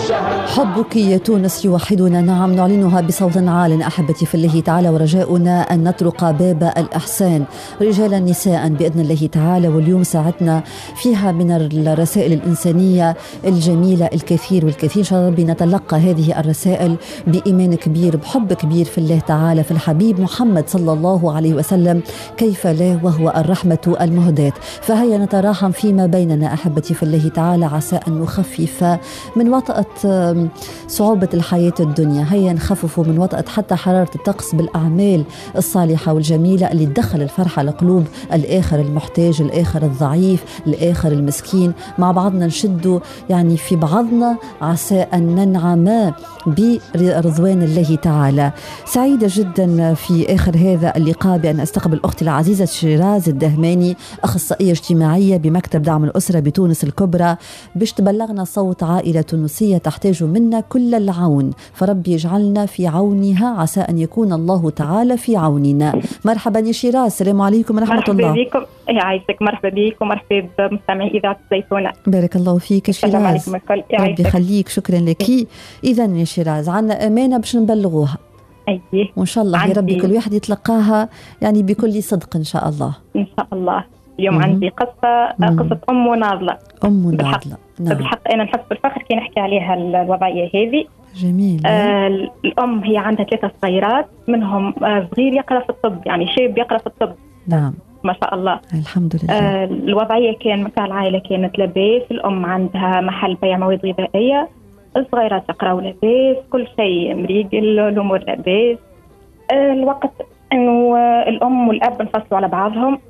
حبك يا تونس يوحدنا، نعم نعلنها بصوت عال أحبتي في الله تعالى، ورجاؤنا أن نطرق باب الإحسان رجالا نساء بإذن الله تعالى. واليوم ساعتنا فيها من الرسائل الإنسانية الجميلة الكثير والكثير. إن شاء الله ربي نتلقى هذه الرسائل بإيمان كبير، بحب كبير في الله تعالى، في الحبيب محمد صلى الله عليه وسلم، كيف لا وهو الرحمة المهداة. فهيا نتراحم فيما بيننا أحبتي في الله تعالى، عسى أن نخفف من وطأة صعوبة الحياة الدنيا. هيا نخففوا من وطأة حتى حرارة الطقس بالأعمال الصالحة والجميلة اللي تدخل الفرحة لقلوب الآخر المحتاج، الآخر الضعيف، الآخر المسكين. مع بعضنا نشدوا يعني في بعضنا، عسى أن ننعم برضوان الله تعالى. سعيدة جدا في آخر هذا اللقاء بأن أستقبل أختي العزيزة شيراز الدهماني، أخصائية اجتماعية بمكتب دعم الأسرة بتونس الكبرى، باش تبلغنا صوت عائلة تونسية تحتاج منا كل العون، فربي يجعلنا في عونها، عسى أن يكون الله تعالى في عوننا. مرحبا يا شيراز، السلام عليكم ورحمة الله. مرحبا بكم، يعيشك، مرحبا بكم ومرحبا بمستمعي إذاعة الزيتونة. بارك الله فيك شيراز. السلام عليكم الكل، ربي يخليك، شكرا لك. إذا يا شيراز عندنا أمانة باش نبلغوها، أيه، وإن شاء الله يا ربي كل واحد يتلقاها يعني بكل صدق إن شاء الله. إن شاء الله. اليوم عندي قصة أم وناضلة. أم ناضلة، نعم. بالحق أنا نحس بالفخر كي نحكي عليها الوضعية هذه. جميل. الأم هي عندها 3 صغيرات، منهم صغير يقرأ في الطب، يعني شاب يقرأ في الطب. نعم ما شاء الله، الحمد لله. الوضعية كان متاع العائلة كانت لاباس، الأم عندها محل بيع مواد غذائية، الصغيرات يقراوا لاباس، كل شيء مريقل، الأمور لاباس. الوقت إنه الأم والأب انفصلوا على بعضهم.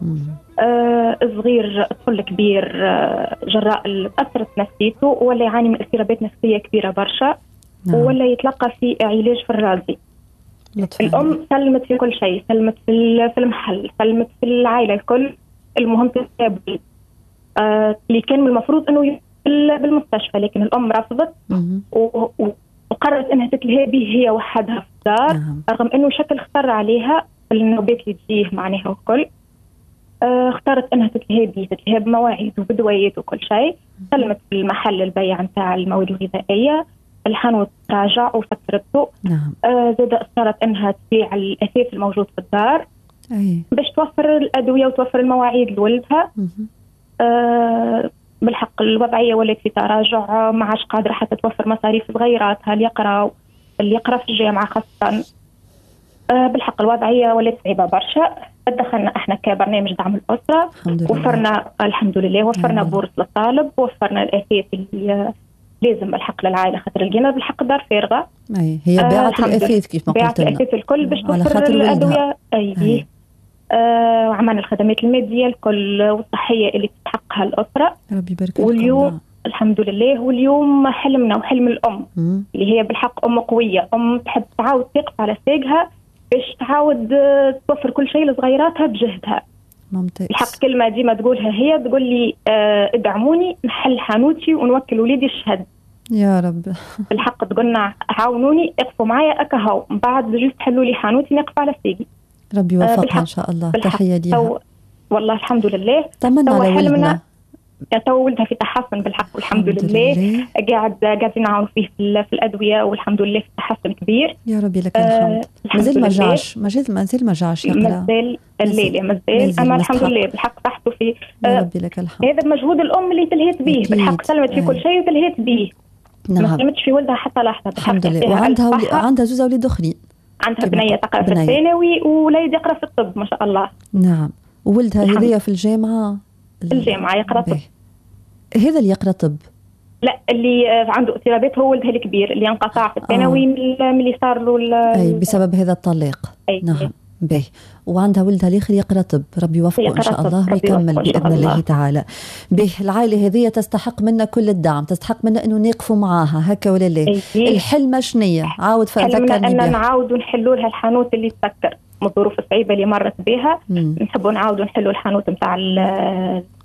الصغير طفل كبير جراء أثرت نفسيته، ولا يعاني من اضطرابات نفسية كبيرة برشا. نعم. ولا يتلقى في علاج في الرازي. الأم سلمت في كل شيء، سلمت في المحل، سلمت في العائلة الكل. المهم تذهب اللي كان من المفروض أنه بالمستشفى، لكن الأم رفضت وقررت أنها تتلهي هي وحدها في الدار. نعم. رغم أنه شكل خطر عليها النوبات اللي تجيه معناها وكل. اختارت أنها تتلهي بمواعيد وبدويات وكل شيء. سلمت في المحل البيع نتاع المواد الغذائية، الحانوت راجع وفترته. نعم. زاد اختارت أنها تبيع الأثاث الموجود في الدار. باش توفر الأدوية وتوفر المواعيد لولدها. بالحق الوضعية ولات في تراجع، ما عادش قادرة حتى توفر مصاريف صغيراتها اللي يقرأ في الجامعة خاصة. بالحق الوضعية ولات صعيبة برشا. دخلنا احنا كبرنامج دعم الأسرة، وفرنا الحمد لله، وفرنا بورص للطالب، وفرنا الأثاث اللي لازم بالحق للعائلة، خاطر لقينا بالحق دار فارغة. هي باعت الأثاث كيف ما قلت لنا، باعت الأثاث الكل باش توفر الأدوية. وعملنا الخدمات المادية الكل والصحية اللي تستحقها الأسرة. ربي يبارك. واليوم الحمد لله، واليوم حلمنا وحلم الأم اللي هي بالحق أم قوية، أم تحب تعاود تقف على ساقها باش تعاود توفر كل شيء لصغيراتها بجهدها. ممتاز. الحق كلمة ديما تقولها هي، تقول لي ادعموني نحل حانوتي ونوكل وليدي الشهد. يا رب. بالحق تقولنا عاونوني، اقفوا معايا أكهو، من بعد جيت تحلوا لي حانوتي نقف على ساقي. ربي يوفقها إن شاء الله. تحية ليها. والله الحمد لله. طمنا على ولدنا. ولدها في تحسن بالحق والحمد لله. قاعدين نعاون فيه في الأدوية، والحمد لله في تحسن كبير. يا ربي لك الحمد. مازال ما جاش يقرأ. مازال أما الحمد لله بالحق صحته في. يا ربي لك الحمد. هذا مجهود الأم اللي تلهيت به بالحق، سلمت في كل شيء وتلهيت به. نعم. ما سلمتش في ولدها حتى لحظة الحمد لله. وعندها 2 أولاد أخرين. عندها بنية تقرأ في الثانوي وولد يقرأ في الطب ما شاء الله. نعم. وولدها هذية في الجامعة يقرأ طب. هذا اللي يقرأ طب؟ لا، اللي عنده اضطرابات هو ولدها الكبير اللي انقطع في الثانوي من اللي صار له بسبب هذا الطلاق. نعم. باهي. وعندها ولدها الاخر يقرأ طب، ربي يوفقه ان شاء الله ويكمل باذن الله تعالى. باهي. العائله هذه تستحق منا كل الدعم، تستحق منا انه نقفوا معاها هكا ولا لا؟ الحلمه شنية؟ عاود فذكرني بها. ان نعاودوا نحلوا لها الحانوت اللي تسكر من الظروف الصعيبه اللي مرت بها. نحبوا نعاودوا نحلوا الحانوت نتاع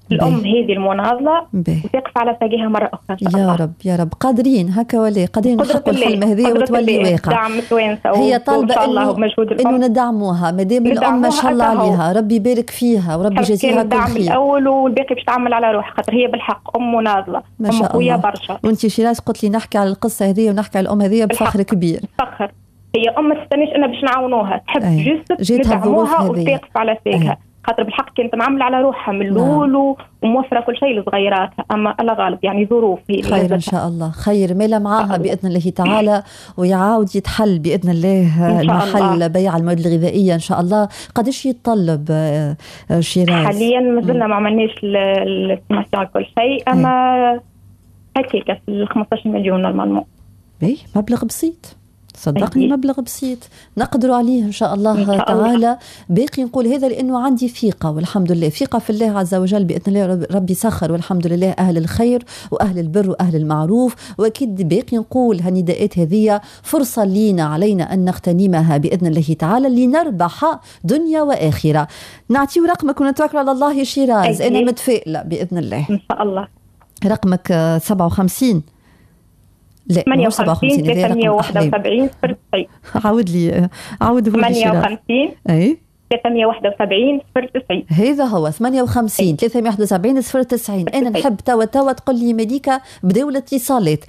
الأم هذه المناضلة وتقف على ساقيها مرة أخرى. يا رب يا رب قادرين هكا ولا قادرين نحققوا الحلم هذه وتولي واقع. دعم توانسة هي طالبة إنه ندعموها مادام الأم ما شاء الله عليها، ربي يبارك فيها وربي يجازيها كل خير. الأول والباقي باش تعمل على روحها، خاطر هي بالحق أم مناضلة، ما شاء الله برشا. وانت شيراز قلت لي نحكي على القصة هذه ونحكي على الأم هذه بفخر كبير. بفخر. هي أم ما تستنيش إنها باش نعاونوها، تحب جست ندعموها وتقف على ساقها. خاطر بالحق كانت معاملة على روحها من الأول وموفرة كل شيء لصغيراتها، أما الله غالب يعني ظروف هي خير إن شاء الله. خير ميلا معاها بإذن الله تعالى ويعاود يتحل بإذن الله المحل بيع المواد الغذائية إن شاء الله. قديش يتطلب شيراز؟ حاليا ما زلنا ما عملناش الاستيماسيون كل شيء، أما هكيك 15 مليون نورمالمون. مبلغ بسيط صدقني، مبلغ بسيط نقدروا عليه إن شاء الله تعالى. باقي نقول هذا لأنه عندي ثقة والحمد لله، ثقة في الله عز وجل بإذن الله. ربي سخر والحمد لله أهل الخير وأهل البر وأهل المعروف. وأكيد باقي نقول هالنداءات هذه فرصة لينا علينا أن نغتنمها بإذن الله تعالى لنربح دنيا وآخرة. نعطيه رقمك ونتوكل على الله يا شيراز. أنا متفائلة بإذن الله إن شاء الله. رقمك 57 لا 58 371 09. عاوده لي 58 اي 371 09. هذا هو 58 371 09. انا نحب توا تقول لي مليكه بداو الاتصالات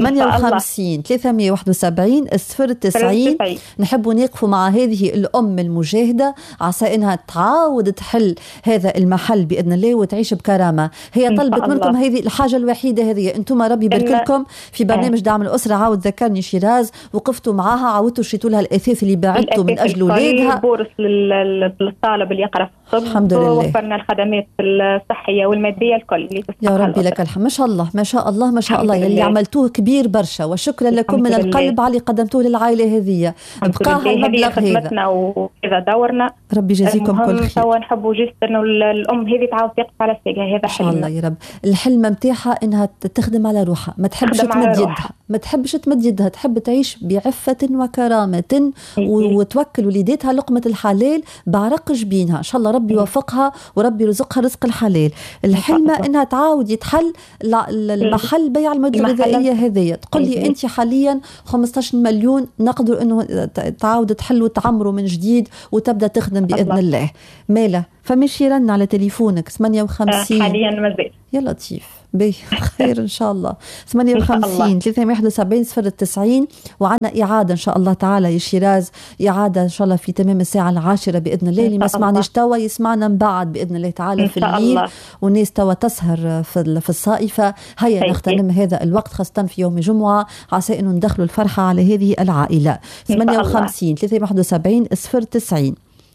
58 371 09. نحبوا نقفوا مع هذه الام المجاهده عسى انها تعاود تحل هذا المحل باذن الله وتعيش بكرامه. هي طلبت منكم هذه الحاجه الوحيده هذه، انتم ربي يبارك لكم في برنامج دعم الاسره. عاود ذكرني شيراز وقفتوا معاها، عاودتوا شريتوا لها الاثاث اللي بعتوا من اجل اولادها، للطالب اللي يقرأ في الطب. الحمد لله وفرنا الخدمات الصحية والمادية الكل اللي يا ربي لك الحمد. ما شاء الله ما شاء الله ما شاء الله اللي عملتوه كبير برشا، وشكرا لكم من القلب على اللي قدمتوه للعائلة هذه. بقاها المبلغ هذا وكذا دورنا. ربي يجازيكم كل خير. سوا نحبوا جست انه الام هذه تعاود تقف على ساقها. هذا ان شاء الله يا رب. الحلم نتاعها انها تخدم على روحها، ما تحبش تمد يدها، ما تحبش تمد يدها، تحب تعيش بعفة وكرامة وتوكل وليداتها لقمة الحلال بعرق جبينها. ان شاء الله ربي يوفقها وربي يرزقها رزق الحلال. الحلمة انها تعاود يتحل المحل بيع المواد الغذائية هذه. تقول لي انت حاليا 15 مليون نقدر انه تعاود تحل وتعمره من جديد وتبدا تخدم باذن الله. مالا فمشي رن على تليفونك 58 حاليا مازال يا لطيف بي خير ان شاء الله 58 371 090. وعنا اعاده ان شاء الله تعالى يا شيراز، اعاده ان شاء الله في تمام الساعه 10 باذن الله. اللي ما سمعناش توا يسمعنا من بعد باذن الله تعالى في الليل، والناس توا تسهر في الصائفه. هيا نغتنم هذا الوقت خاصه في يوم الجمعه عسى انه ندخلوا الفرحه على هذه العائله. 58 371 090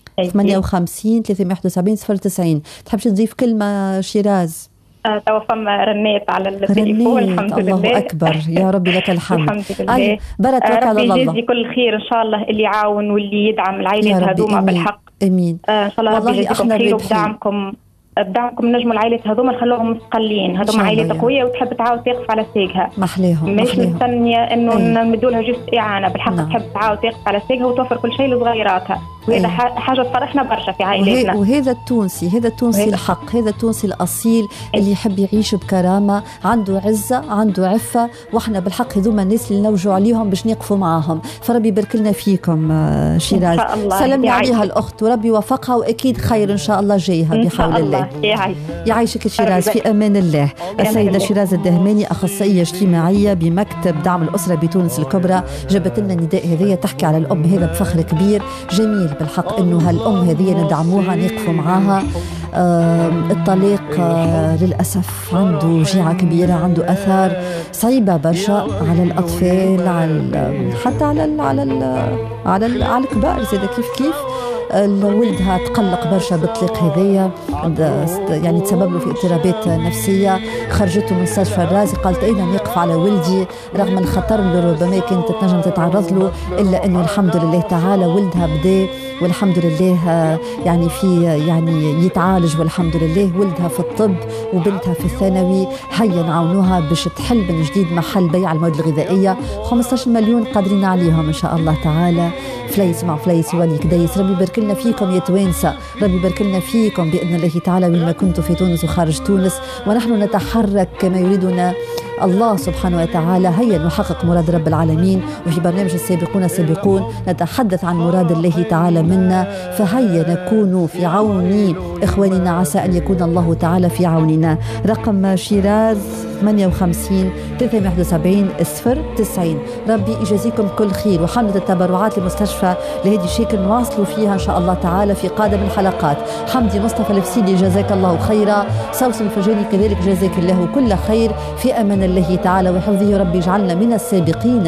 58 371 090. تحبش تضيف كلمه شيراز؟ توا فما رنيت على التليفون. الحمد لله. الله أكبر يا ربي لك الحمد. الحمد لله. بارك لك على الله. ربي يجزي كل خير إن شاء الله اللي يعاون واللي يدعم العائلات هذوما بالحق. أمين. إن شاء الله ربي يجزيكم خير وبدعمكم نجموا العائلات هذوما نخلوهم مستقلين. هذوما عائلات قويه وتحب تعاود تقف على ساقها. محليهم مش مستنيه انه نمدوا لها جزء اعانه. بالحق تحب تعاود تقف على ساقها وتوفر كل شيء لصغيراتها. وهذا حاجه تفرحنا برشا في عائلاتنا. وهذا التونسي، هذا التونسي الحق، هذا التونسي الاصيل اللي يحب يعيش بكرامه، عنده عزه، عنده عفه. واحنا بالحق هذوما الناس اللي نوجوا عليهم باش نقفوا معاهم. فربي يبارك لنا فيكم شيراز. سلمي عليها الاخت وربي يوفقها واكيد خير ان شاء الله جايها بحول الله. يعيشك شيراز في امان الله. السيده شيراز الدهماني اخصائيه اجتماعيه بمكتب دعم الاسره بتونس الكبرى جابت لنا النداء هذه تحكي على الام هذا بفخر كبير. جميل بالحق انه هالام هذه ندعموها نقفوا معاها. الطليق للاسف عنده جيعه كبيره، عنده اثار صعيبه برشا على الاطفال، حتى على الكبار زي كيف ولدها تقلق برشا بالطليق هذيا، يعني تسبب له في اضطرابات نفسيه. خرجته من مستشفى الرازي، قالت اين نقف على ولدي رغم الخطر اللي ربما كانت تنجم تتعرض له، الا انه الحمد لله تعالى ولدها بدا والحمد لله يعني يتعالج والحمد لله. ولدها في الطب وبنتها في الثانوي. هيا نعاونوها باش تحل من جديد محل بيع المواد الغذائيه. 15 مليون قادرين عليهم ان شاء الله تعالى. فليس مع فليس يولي كديس. ربي يبارك لنا فيكم يا توانسة، ربي يبارك لنا فيكم بإذن الله تعالى وين ما كنتم في تونس وخارج تونس، ونحن نتحرك كما يريدنا الله سبحانه وتعالى. هيا نحقق مراد رب العالمين. وفي برنامج السابقون السابقون نتحدث عن مراد الله تعالى منا، فهيا نكون في عون إخواننا، عسى أن يكون الله تعالى في عوننا. رقم شيراز 58 371 090. ربي يجازيكم كل خير. وحملة التبرعات لمستشفى لهادي شاكر نواصلوا فيها إن شاء الله تعالى في قادم الحلقات. حمدي مصطفى الفسيدي جزاك الله خيرا، سوسن الفجاني كذلك جزاك الله كل خير. في أمان الله تعالى وحفظه، ربي يجعلنا من السابقين